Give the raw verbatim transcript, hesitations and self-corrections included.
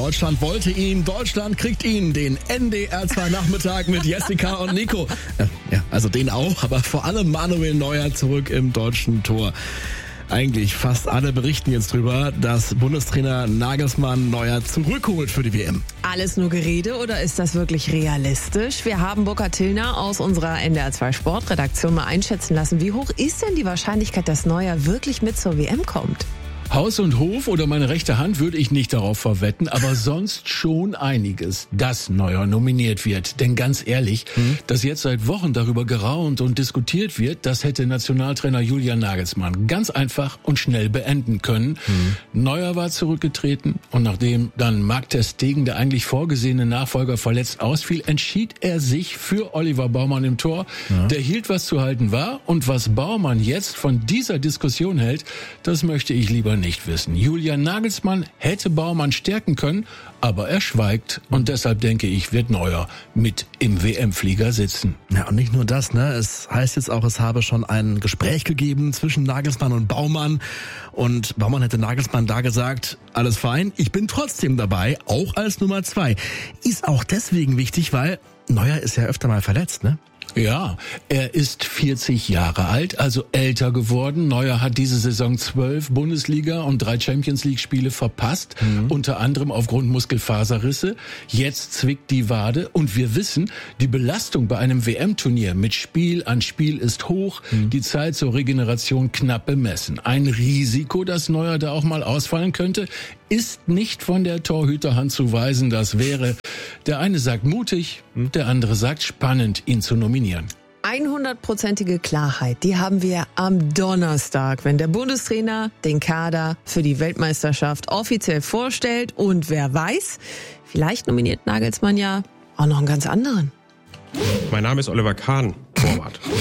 Deutschland wollte ihn, Deutschland kriegt ihn, den N D R zwei Nachmittag mit Jessica und Nico. Ja, also den auch, aber vor allem Manuel Neuer zurück im deutschen Tor. Eigentlich fast alle berichten jetzt drüber, dass Bundestrainer Nagelsmann Neuer zurückholt für die W M. Alles nur Gerede oder ist das wirklich realistisch? Wir haben Burkhard Tillner aus unserer N D R zwei Sportredaktion mal einschätzen lassen. Wie hoch ist denn die Wahrscheinlichkeit, dass Neuer wirklich mit zur W M kommt? Haus und Hof oder meine rechte Hand würde ich nicht darauf verwetten, aber sonst schon einiges, dass Neuer nominiert wird. Denn ganz ehrlich, mhm. dass jetzt seit Wochen darüber geraunt und diskutiert wird, das hätte Nationaltrainer Julian Nagelsmann ganz einfach und schnell beenden können. Mhm. Neuer war zurückgetreten und nachdem dann Marc ter Stegen, der eigentlich vorgesehene Nachfolger, verletzt ausfiel, entschied er sich für Oliver Baumann im Tor. Ja. Der hielt, was zu halten war, und was Baumann jetzt von dieser Diskussion hält, das möchte ich lieber nicht wissen. Julian Nagelsmann hätte Baumann stärken können, aber er schweigt und deshalb denke ich, wird Neuer mit im W M-Flieger sitzen. Ja, und nicht nur das, ne? Es heißt jetzt auch, es habe schon ein Gespräch gegeben zwischen Nagelsmann und Baumann und Baumann hätte Nagelsmann da gesagt, alles fein, ich bin trotzdem dabei, auch als Nummer zwei. Ist auch deswegen wichtig, weil Neuer ist ja öfter mal verletzt, ne? Ja, er ist vierzig Jahre alt, also älter geworden. Neuer hat diese Saison zwölf Bundesliga- und drei Champions-League-Spiele verpasst, mhm. unter anderem aufgrund Muskelfaserrisse. Jetzt zwickt die Wade und wir wissen, die Belastung bei einem W M-Turnier mit Spiel an Spiel ist hoch, mhm. die Zeit zur Regeneration knapp bemessen. Ein Risiko, dass Neuer da auch mal ausfallen könnte, ist nicht von der Torhüterhand zu weisen. Das wäre, der eine sagt mutig, der andere sagt spannend, ihn zu nominieren. hundertprozentige Klarheit, die haben wir am Donnerstag, wenn der Bundestrainer den Kader für die Weltmeisterschaft offiziell vorstellt. Und wer weiß, vielleicht nominiert Nagelsmann ja auch noch einen ganz anderen. Mein Name ist Oliver Kahn, Torwart.